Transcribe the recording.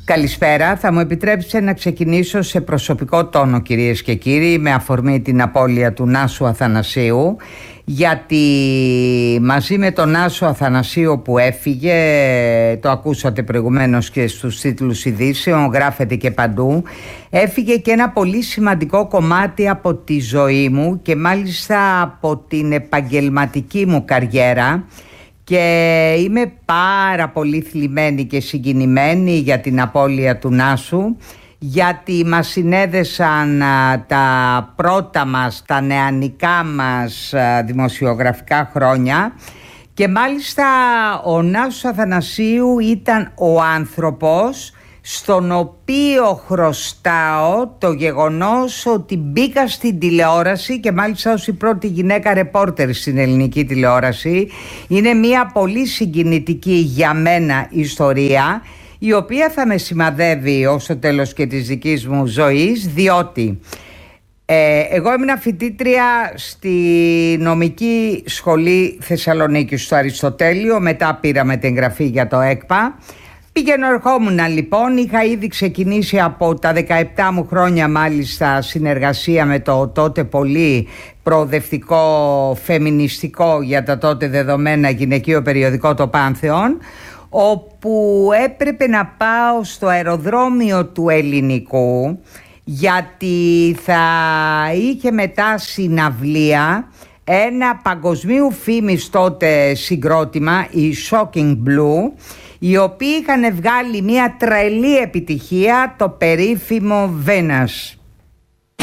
Καλησπέρα. Θα μου επιτρέψετε να ξεκινήσω σε προσωπικό τόνο, κυρίες και κύριοι, με αφορμή την απώλεια του Νάσου Αθανασίου, γιατί μαζί με τον Νάσο Αθανασίου που έφυγε, το ακούσατε προηγουμένως και στους τίτλους ειδήσεων, γράφεται και παντού, έφυγε και ένα πολύ σημαντικό κομμάτι από τη ζωή μου και μάλιστα από την επαγγελματική μου καριέρα. Και είμαι πάρα πολύ θλιμμένη και συγκινημένη για την απώλεια του Νάσου, γιατί μας συνέδεσαν τα πρώτα μας, τα νεανικά μας δημοσιογραφικά χρόνια, και μάλιστα ο Νάσος Αθανασίου ήταν ο άνθρωπος στον οποίο χρωστάω το γεγονός ότι μπήκα στην τηλεόραση, και μάλιστα ως η πρώτη γυναίκα ρεπόρτερ στην ελληνική τηλεόραση. Είναι μια πολύ συγκινητική για μένα ιστορία, η οποία θα με σημαδεύει ως το τέλος και της δικής μου ζωής, διότι εγώ ήμουν φοιτήτρια στη νομική σχολή Θεσσαλονίκης, στο Αριστοτέλειο. Μετά πήραμε την εγγραφή για το ΕΚΠΑ. Πηγαίνω ερχόμουν λοιπόν, είχα ήδη ξεκινήσει από τα 17 μου χρόνια μάλιστα συνεργασία με το τότε πολύ προοδευτικό, φεμινιστικό για τα τότε δεδομένα γυναικείο περιοδικό το Πάνθεον, όπου έπρεπε να πάω στο αεροδρόμιο του Ελληνικού, γιατί θα είχε μετά συναυλία ένα παγκοσμίου φήμης τότε συγκρότημα, η Shocking Blue, οι οποίοι είχαν βγάλει μια τρελή επιτυχία, το περίφημο Venus.